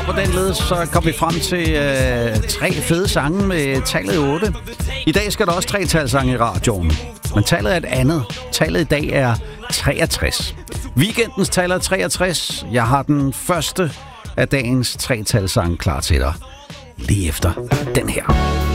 på den led, så kom vi frem til 3 fede sange med tallet 8. I dag skal der også 3-talssange i radioen, men tallet er et andet. Tallet i dag er 63. Weekendens tal er 63. Jeg har den første af dagens 3-talssange klar til dig. Lige efter den her.